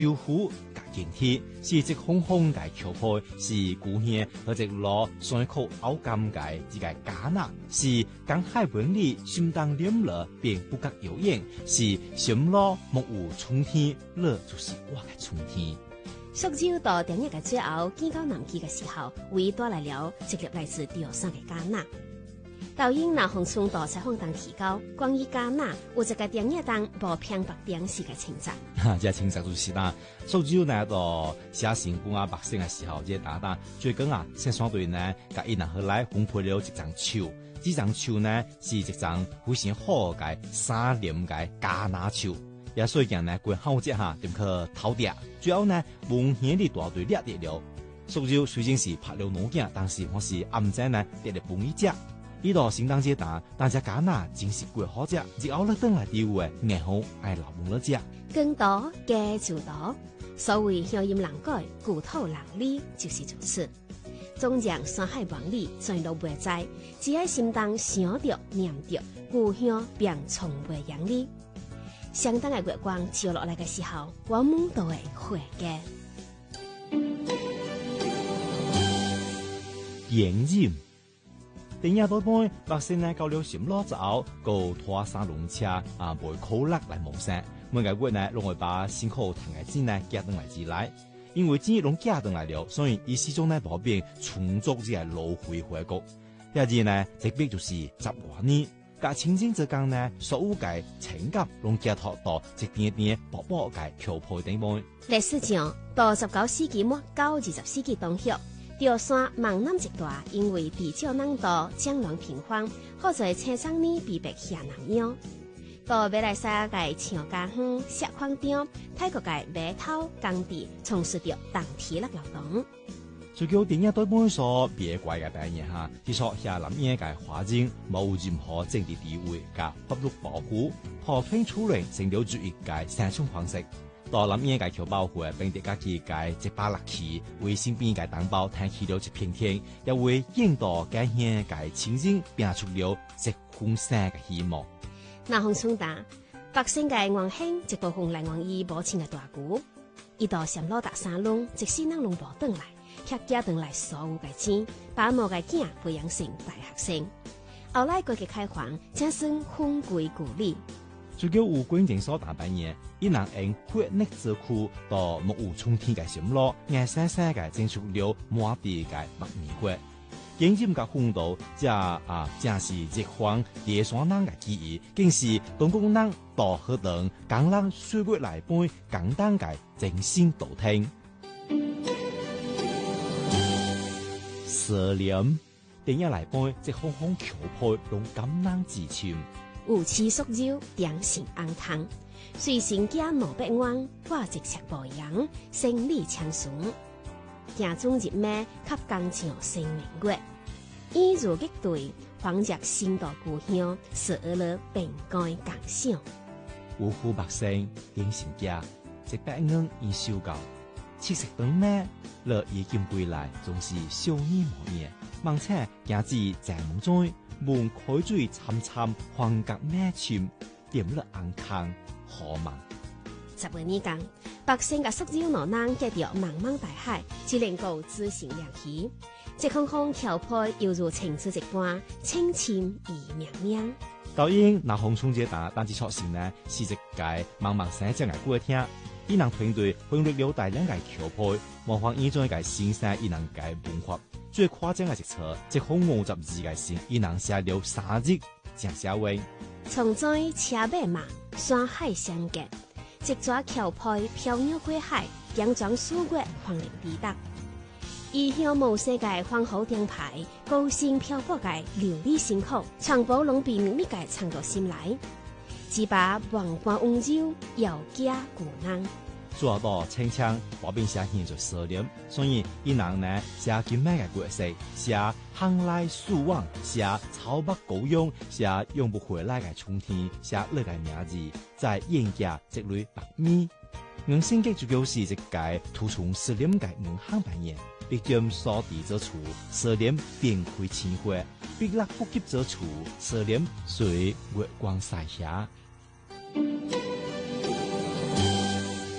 有虎甲健體，是隻紅紅嘅橋坡，是古鄉和隻攞山口凹甘嘅一個假那，是江海文理心當黏了便不覺有影，是心路木有春天，樂就是我嘅春天。 溯州到電影嘅最後見到南記嘅時候，為帶來了一粒來自潮汕嘅假那。導演那洪村到採訪當提到，關於假那有一個電影當無偏白電視嘅情節。 這情節就是啦，溯州呢到寫成本啊百姓嘅時候，這打打最近啊，生產隊呢，甲伊人後來分配了一張樹，這張樹呢是一張非常好嘅三連嘅假那樹。也所以講呢，過好節哈，點去偷釣。最後呢，文獻裡大隊掠得了。溯州雖然是拍了農景，但是我是暗陣呢得了半一隻。呢度聖誕節打，但只假那真是過好隻，日後咧等來釣嘅，硬好愛留門了隻。 更多嘅就多，所謂鄉音難改，故土難離，就是如此。總將山海萬里全都袂在，只喺心當想着念着故鄉，便從未揚離。相當嘅月光照落來嘅時候，我們都會回嘅。 言音，電影多半百姓呢到了心路之後，個拖三輪車啊，背苦力來謀生。每個月呢，攏會把辛苦賺嘅錢呢寄登來之來，因為錢攏寄登來了，所以伊始終呢保變充足只係路回回國。第二呢，這邊就是10多年。甲清靜之間呢，所有嘅情感攏寄託到一點點薄薄嘅橋坡頂部。 歷史上到19世紀末到20世紀中葉，潮汕萬南一帶因為地少人多，戰亂頻繁，好在青山呢被迫下南洋。到馬來西亞嘅長家鄉、石礦場、泰國嘅碼頭、工地，從事着重體力勞動。 最叫電影對本所別怪嘅扮演下，至少下南野嘅華人冇任何政治地位嘅法律保護，和平處理成了主義嘅生存方式。到南野嘅僑胞會並啲家己嘅一把力氣，為身邊嘅同胞撐起了一片天，又為印度嘅鄉嘅親人拼出了一份新嘅希望。 那洪村打百姓嘅願興，一部分來源於母親嘅大鼓，一到上路搭山路，即使人攏無轉來。客家等來所有嘅錢，把某嘅囝培養成大學生。後來改革開放，正算分歸故里。 最叫有關鍵所打扮嘢，伊人用血肉之軀到木有春天嘅心路，硬生生嘅整出了滿地嘅白棉花。經驗嘅風度，正是日方第三人嘅記憶，更是東工人到河等港人歲月來背簡單嘅真心道聽。蛇年，電影來背即紅紅橋坡攏感人至深。 有次溯州點成紅湯，隨身家老百灣，掛一尺步陽，生理長順。行中入咩給工匠生明月，依如擊對，仿若新到故鄉，是了並該感傷。 有虎百姓點成家，一百元已收夠。七色燈咩？樂已經歸來，總是少年無言。夢醒行至在夢中，門開水參參，幻覺咩潛，點了紅湯好夢。 十幾年間，百姓嘅溯州老人見到茫茫大海，只能夠自行亮起。這空空橋坡猶如情字一般，清清而明明。 導演那洪春節打，但係確實呢，是一屆茫茫山將嘅歌聽。伊人團隊分裂了大量嘅橋坡，模仿伊種嘅新山伊人嘅文化。最誇張嘅一冊，一封52字嘅信，伊人寫了3日，正寫話： 從在車馬馬，山海相隔，一撮橋坡飄渺過海，強壯書月放靈地達。異鄉無世界皇后燈牌，高興漂泊嘅流離辛苦，全部攏被秘密嘅藏到心內。只把萬般溫柔，要家故人。 做到清腔，我便寫現在蛇年，所以伊人呢寫金麥嘅角色，寫航來速往，寫草木高揚，寫永不回來嘅春天，寫樂嘅名字，在演家這類白米。硬性嘅就就是一屆突出蛇年嘅硬漢扮演，必將所地之處，蛇年便開千花，必立不及之處，蛇年隨月光曬下。